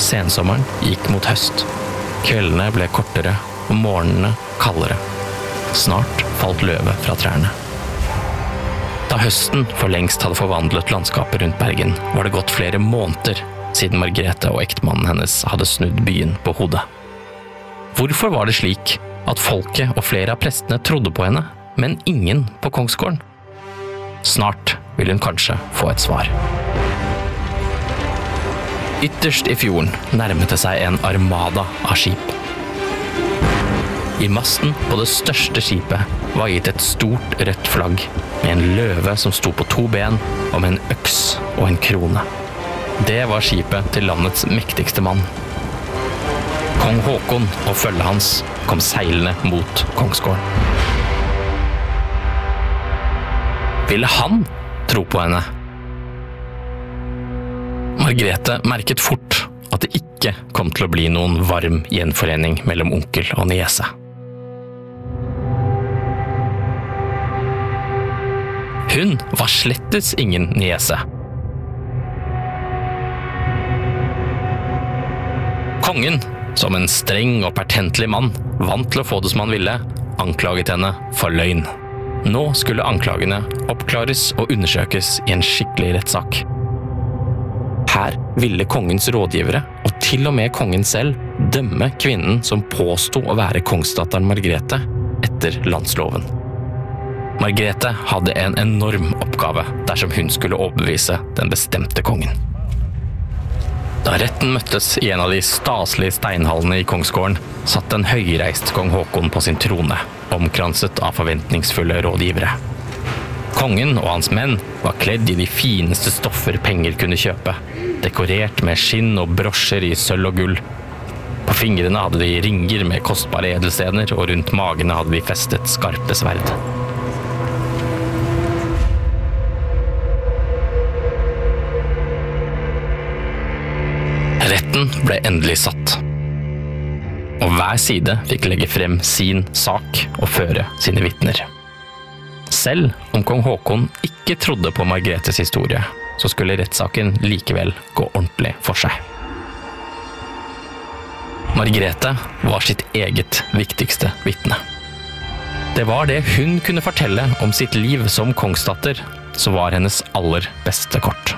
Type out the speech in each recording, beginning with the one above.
sensommeren gikk mot høst. Kveldene ble kortere og morgenene kaldere. Snart falt løvet fra trærne. Da høsten for lengst hadde forvandlet landskapet rundt Bergen, var det gått flere måneder siden Margrethe og ektemannen hennes hadde snudd byen på hodet. Hvorfor var det slik at folket og flere av prestene trodde på henne, men ingen på Kongsgården? Snart vil hun kanskje få et svar. Ytterst i fjorden nærmet det seg en armada av skip. I masten på det største skipet var gitt et stort rødt flagg med en løve som sto på 2 ben og med en øks og en krone. Det var skipet til landets mektigste mann. Kong Håkon og følget hans kom seilende mot Kongsgården. Ville han tro på henne? Margrethe merket fort at det ikke kom til å bli noen varm gjenforening mellom onkel og niese. Hun var slettes ingen niese. Kongen, som en streng og pertentlig mann, vant til å få det som han ville, anklaget henne for løgn. Nå skulle anklagene oppklares og undersøkes i en skikkelig rettssak. Her ville kongens rådgivere, og til og med kongen selv, dømme kvinnen som påstod å være kongsdatteren Margrethe etter landsloven. Margrethe hadde en enorm oppgave dersom hun skulle overbevise den bestemte kongen. Da retten møttes i en av de staselige steinhallene i Kongsgården, satt en høyreist kong Håkon på sin trone, omkranset av forventningsfulle rådgivere. Kongen og hans menn var kledd i de fineste stoffer penger kunne kjøpe, dekorert med skinn og brosjer i sølv og gull. På fingrene hadde de ringer med kostbare edelstener, og rundt magene hadde de festet skarpe sverd. Retten ble endelig satt, og hver side fikk legge frem sin sak og føre sine vitner. Selv om kong Håkon ikke trodde på Margrethes historie, så skulle rettssaken likevel gå ordentlig for seg. Margrethe var sitt eget viktigste vitne. Det var det hun kunne fortelle om sitt liv som kongsdatter, som var hennes aller beste kort.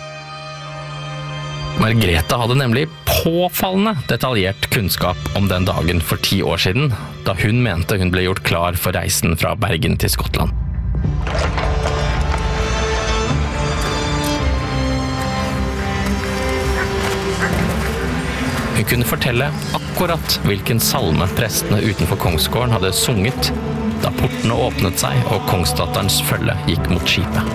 Margrethe hadde nemlig påfallende detaljert kunnskap om den dagen for 10 år siden, da hun mente hun ble gjort klar for reisen fra Bergen til Skottland. Hun kunne fortelle akkurat hvilken salme prestene utenfor Kongsgården hadde sunget da portene åpnet seg og kongsdatterens følge gikk mot skipet.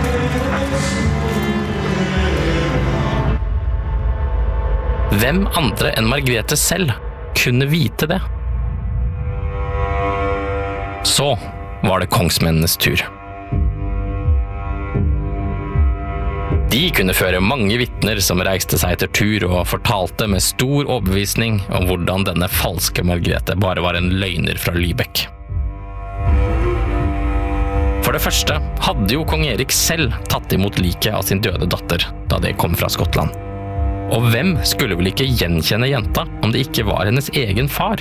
Hvem andre enn Margrethe selv kunne vite det? Så var det kongsmennenes tur. De kunne føre mange vitner som reiste seg etter tur og fortalte med stor overbevisning om hvordan denne falske Margrethe bare var en løgner fra Lübeck. For det første hadde jo kong Erik selv tatt imot liket av sin døde datter da det kom fra Skottland. Og hvem skulle vel ikke gjenkjenne jenta om det ikke var hennes egen far?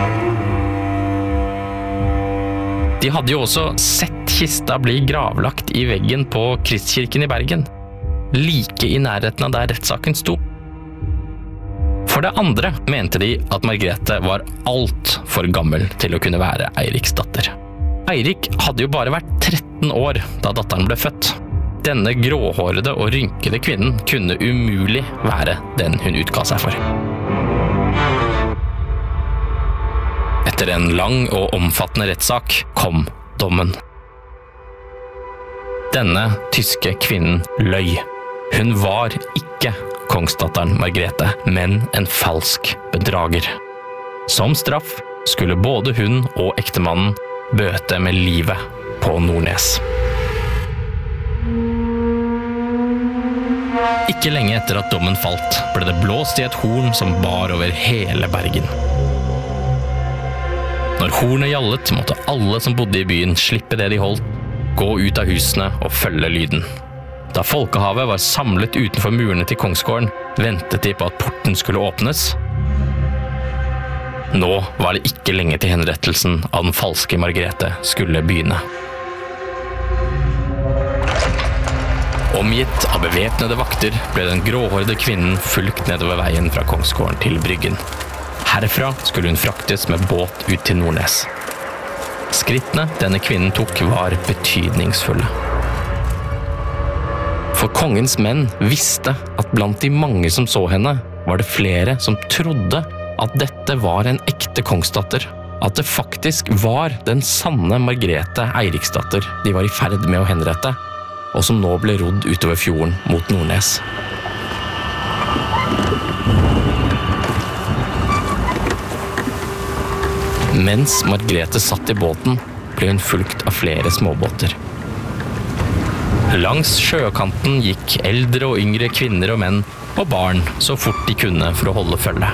De hadde jo også sett kista bli gravlagt i veggen på Kristkirken i Bergen, like i nærheten av der rettssaken sto. For det andre mente de at Margrethe var alt for gammel til å kunne være Eiriks datter. Eirik hadde jo bare vært 13 år da datteren ble født. Denne gråhårede og rynkede kvinnen kunne umulig være den hun utga seg for. Etter en lang og omfattende rettssak kom dommen. Denne tyske kvinnen løy. Hun var ikke kongsdatteren Margrethe, men en falsk bedrager. Som straff skulle både hun og ektemannen bøte med livet på Nordnes. Ikke lenge etter at dommen falt, ble det blåst i et horn som bar over hele Bergen. Når hornet gjallet, måtte alle som bodde i byen slippe det de holdt, gå ut av husene og følge lyden. Da folkehavet var samlet utenfor murene til kongsgården, ventet de på at porten skulle åpnes. Nå var det ikke lenge til henrettelsen av den falske Margrethe skulle begynne. Omgitt av bevæpnede vakter ble den gråhårede kvinnen fulgt nedover veien fra kongsgården til bryggen. Herfra skulle hun fraktes med båt ut til Nordnes. Skrittene denne kvinnen tok var betydningsfulle. For kongens menn visste at blant de mange som så henne, var det flere som trodde at dette var en ekte kongsdatter, at det faktisk var den sanne Margrethe Eiriksdatter de var i ferd med å henrette, og som nå ble rodd utover fjorden mot Nordnes. Mens Margrethe satt i båten, ble hun fulgt av flere småbåter. Langs sjøkanten gikk eldre og yngre kvinner og menn og barn så fort de kunne for å holde følge.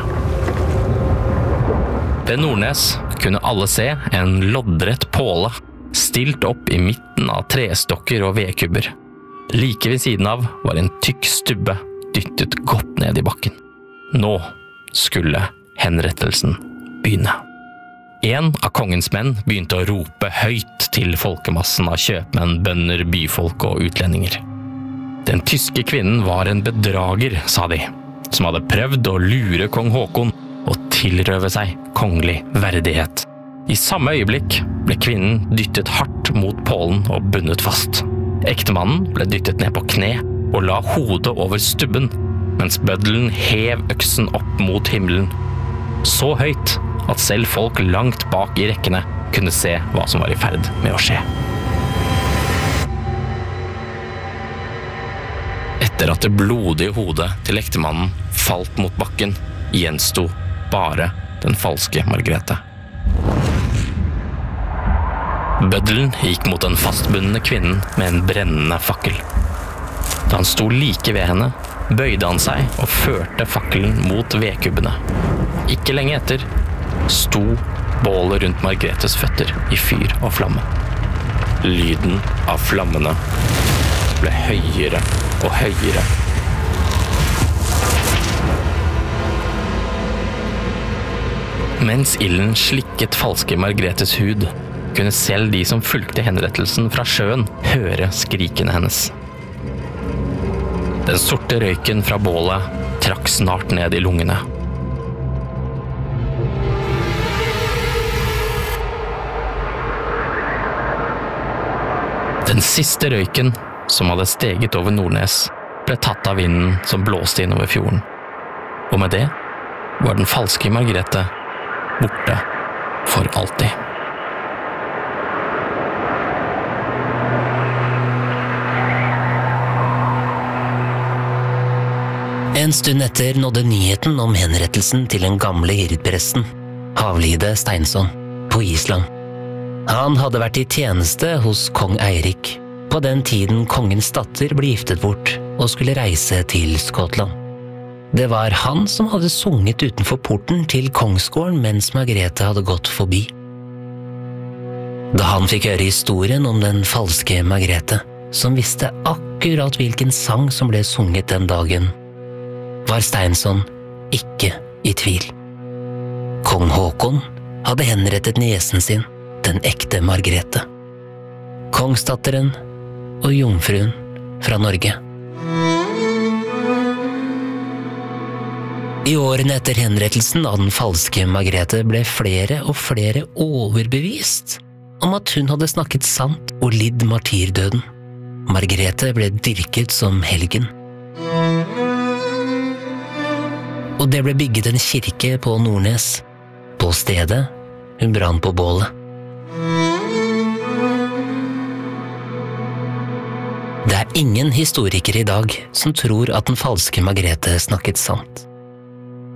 Ved Nordnes kunne alle se en loddrett påle, stilt opp i midten av trestokker og vedkubber. Like ved siden av var en tykk stubbe dyttet godt ned i bakken. Nå skulle henrettelsen begynne. En av kongens menn begynte å rope høyt til folkemassen av kjøpmenn, bønder, byfolk og utlendinger. Den tyske kvinnen var en bedrager, sa de, som hadde prøvd å lure kong Håkon og tilrøve seg kongelig verdighet. I samme øyeblikk ble kvinnen dyttet hardt mot pålen og bundet fast. Ektemannen ble dyttet ned på kne og la hodet over stubben, mens bøddelen hev øksen opp mot himmelen. Så høyt at selv folk langt bak i rekkene kunne se hva som var i ferd med å skje. Etter at det blodige hodet til ektemannen falt mot bakken, gjensto bare den falske Margrethe. Bøddelen gikk mot den fastbundne kvinnen med en brennende fakkel. Da han sto like ved henne, bøyde han seg og førte fakkelen mot vedkubbene. Ikke lenge etter sto bålet rundt Margrethes føtter i fyr og flamme. Lyden av flammene ble høyere og høyere. Mens ilden slikket falske Margrethes hud, kunne selv de som fulgte henrettelsen fra sjøen høre skrikene hennes. Den sorte røyken fra bålet trakk snart ned i lungene. Den siste røyken, som hadde steget over Nordnes, ble tatt av vinden som blåste innover fjorden. Og med det var den falske Margrethe borte for alltid. En stund etter nådde nyheten om henrettelsen til den gamle hirdpresten, Havlide Steinsson, på Island. Han hadde vært i tjeneste hos kong Eirik, på den tiden kongens datter ble giftet bort og skulle reise til Skottland. Det var han som hadde sunget utenfor porten til kongsgården mens Margrethe hadde gått forbi. Da han fikk høre historien om den falske Margrethe, som visste akkurat hvilken sang som ble sunget den dagen, var Steinsson ikke i tvil. Kong Håkon hadde henrettet niesen sin, den ekte Margrethe. Kongsdatteren og jomfruen fra Norge. I årene etter henrettelsen av den falske Margrethe ble flere og flere overbevist om at hun hadde snakket sant og lidd martyrdøden. Margrethe ble dyrket som helgen. Og det ble bygget en kirke på Nordnes, på stedet hun brann på bålet. Det er ingen historikere i dag som tror at den falske Margrethe snakket sant.